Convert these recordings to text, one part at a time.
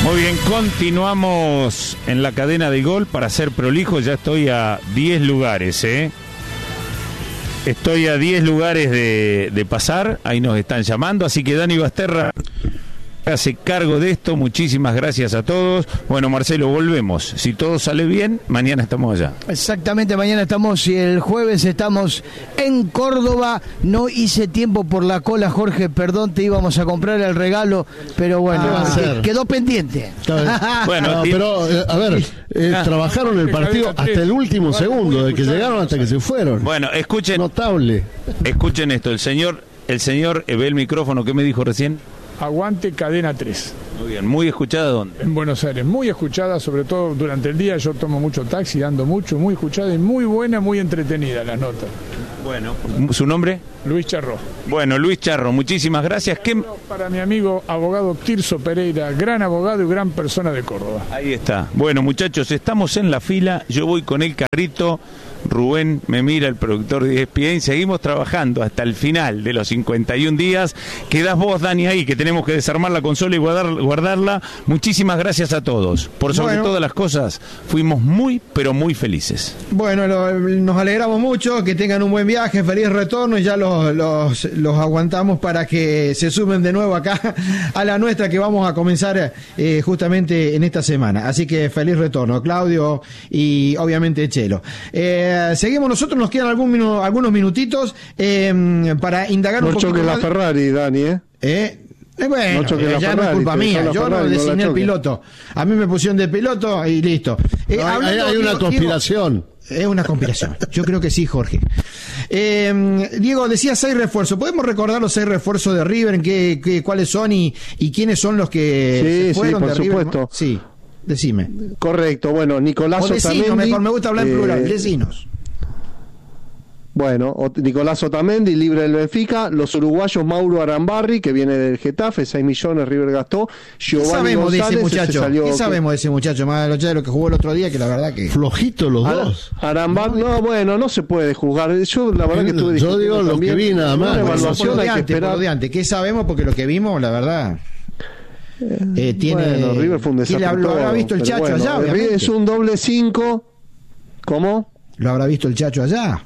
Muy bien, continuamos en la cadena de gol. Para ser prolijo, ya estoy a 10 lugares, Estoy a 10 lugares de pasar, ahí nos están llamando, así que Dani Basterra hace cargo de esto. Muchísimas gracias a todos. Bueno, Marcelo, volvemos. Si todo sale bien, mañana estamos allá. Exactamente, mañana estamos y el jueves estamos en Córdoba. No hice tiempo por la cola, Jorge, perdón, te íbamos a comprar el regalo, pero bueno, quedó pendiente. Bueno, no, pero a ver, trabajaron el partido hasta el último segundo, de que llegaron hasta que se fueron. Bueno, escuchen. Notable. Escuchen esto, el señor ve el micrófono, ¿qué me dijo recién? Aguante Cadena 3. Muy bien, muy escuchada, ¿dónde? En Buenos Aires, muy escuchada, sobre todo durante el día. Yo tomo mucho taxi, ando mucho, muy escuchada y muy buena, muy entretenida las notas. Bueno, ¿su nombre? Luis Charro. Bueno, Luis Charro, muchísimas gracias. Para mi amigo abogado Tirso Pereira, gran abogado y gran persona de Córdoba. Ahí está. Bueno, muchachos, estamos en la fila, yo voy con el carrito. Rubén me mira, el productor de ESPN, seguimos trabajando hasta el final de los 51 días. Quedás vos, Dani, ahí, que tenemos que desarmar la consola y guardarla. Muchísimas gracias a todos. Por sobre todas las cosas, fuimos muy, pero muy felices. Bueno, nos alegramos mucho, que tengan un buen viaje, feliz retorno, y ya los aguantamos para que se sumen de nuevo acá a la nuestra, que vamos a comenzar justamente en esta semana. Así que feliz retorno, Claudio y obviamente Chelo. Seguimos nosotros, nos quedan algunos minutitos para indagar un poquito. No choque la Ferrari, Dani, bueno, no ya no es culpa mía, yo no designé el piloto. A mí me pusieron de piloto y listo. Hay una conspiración. Es una conspiración. Yo creo que sí, Jorge. Diego, decía 6 refuerzos. ¿Podemos recordar los 6 refuerzos de River? ¿Cuáles son y quiénes son los que se fueron de River? Sí, por supuesto. Sí. Decime. Correcto, bueno, Nicolás Otamendi. Mejor me gusta hablar en plural, vecinos. Bueno, Nicolás Otamendi, libre del Benfica. Los uruguayos Mauro Arambarri, que viene del Getafe, 6 millones River gastó. Giovanni ¿Qué sabemos González, de ese muchacho? ¿Qué sabemos de ese muchacho? Más allá de lo que jugó el otro día, que la verdad que... Flojito los dos. Arambarri, no se puede juzgar. Yo la verdad que estuve yo digo lo que vi nada más. Evaluación hay que esperar. ¿Qué sabemos? Porque lo que vimos, la verdad... Bueno, River fue un desastre. Lo habrá visto el Chacho allá, obviamente. Es un doble 5. ¿Cómo? Lo habrá visto el Chacho allá.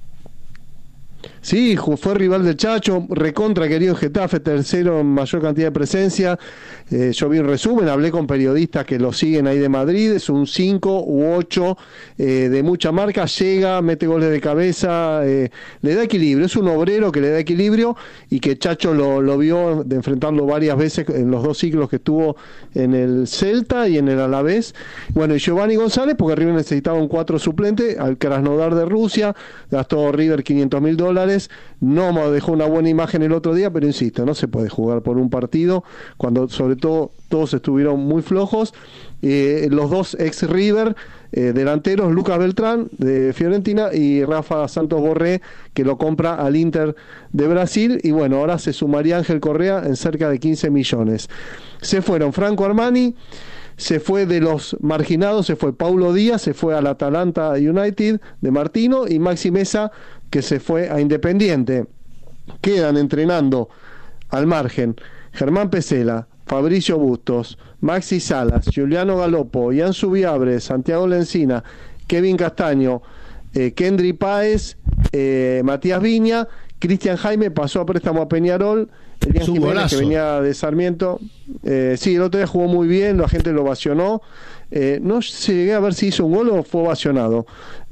Sí, fue rival del Chacho, recontra querido Getafe, tercero en mayor cantidad de presencia. Yo vi un resumen, hablé con periodistas que lo siguen ahí de Madrid, es un 5 u 8 de mucha marca, llega, mete goles de cabeza, le da equilibrio, es un obrero que le da equilibrio y que Chacho lo vio de enfrentarlo varias veces en los 2 ciclos que estuvo en el Celta y en el Alavés. Bueno, y Giovanni González, porque River necesitaba un 4 suplente, al Krasnodar de Rusia, gastó River $500,000, no dejó una buena imagen el otro día, pero insisto, no se puede jugar por un partido cuando sobre todo todos estuvieron muy flojos. Los dos ex River delanteros, Lucas Beltrán de Fiorentina y Rafa Santos Borré, que lo compra al Inter de Brasil, y bueno, ahora se sumaría Ángel Correa en cerca de 15 millones. Se fueron Franco Armani, se fue de los marginados, se fue Paulo Díaz, se fue al Atalanta United de Martino, y Maxi Mesa, que se fue a Independiente. Quedan entrenando al margen Germán Pesela, Fabricio Bustos, Maxi Salas, Juliano Galopo, Ian Subiabre, Santiago Lencina, Kevin Castaño, Kendry Páez, Matías Viña. Cristian Jaime pasó a préstamo a Peñarol. Elian Jiménez, que venía de Sarmiento, sí, el otro día jugó muy bien, la gente lo ovacionó. No llegué a ver si hizo un gol o fue ovacionado,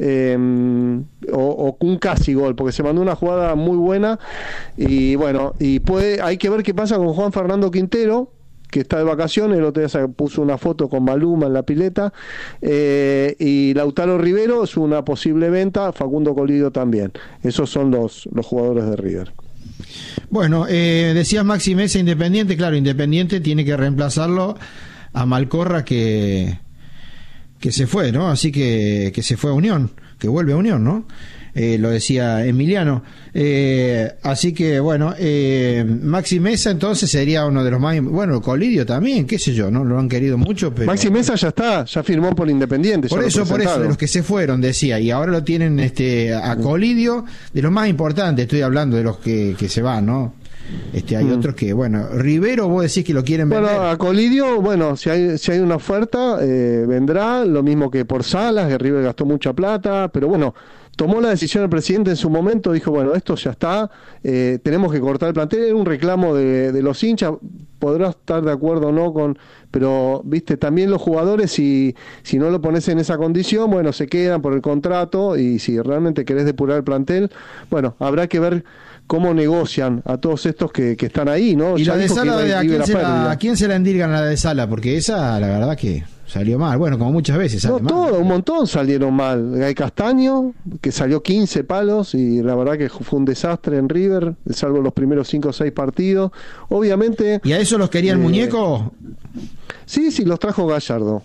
o un casi gol, porque se mandó una jugada muy buena. Y bueno, hay que ver qué pasa con Juan Fernando Quintero, que está de vacaciones. El otro día se puso una foto con Maluma en la pileta, y Lautaro Rivero es una posible venta, Facundo Colidio también. Esos son los jugadores de River. Bueno, decías Maxi Mesa, Independiente. Claro, Independiente tiene que reemplazarlo a Malcorra, que se fue, ¿no? Así que se fue a Unión, que vuelve a Unión, ¿no? Lo decía Emiliano. Así que bueno, Maxi Mesa entonces sería uno de los más... Bueno, Colidio también, qué sé yo, no lo han querido mucho, pero... Maxi Mesa ya firmó por Independiente. Por eso, de los que se fueron, decía, y ahora lo tienen a Colidio, de los más importantes, estoy hablando de los que se van, ¿no? Hay otros que, bueno, Rivero vos decís que lo quieren vender. Bueno, a Colidio, bueno, si hay una oferta, vendrá, lo mismo que por Salas, que River gastó mucha plata, pero bueno, tomó la decisión el presidente en su momento, dijo, bueno, esto ya está, tenemos que cortar el plantel, era un reclamo de los hinchas, podrás estar de acuerdo o no pero viste, también los jugadores, si no lo pones en esa condición, bueno, se quedan por el contrato, y si realmente querés depurar el plantel, bueno, habrá que ver cómo negocian a todos estos que están ahí, ¿no? Y la de Sala, ¿a quién se la endilgan la de Sala? Porque esa, la verdad que salió mal, bueno, como muchas veces sale mal. Todo, un montón salieron mal. Gay Castaño, que salió 15 palos, y la verdad que fue un desastre en River, salvo los primeros 5 o 6 partidos. Obviamente... ¿Y a eso los quería el muñeco? Sí, los trajo Gallardo.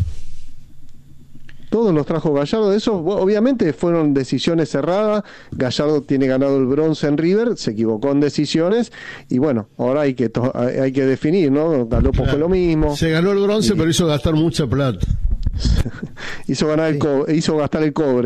Todos los trajo Gallardo. Eso obviamente fueron decisiones cerradas. Gallardo tiene ganado el bronce en River, se equivocó en decisiones, y bueno, ahora hay que definir, ¿no? Galopo fue lo mismo. Se ganó el bronce, pero hizo gastar mucha plata. hizo gastar el cobre.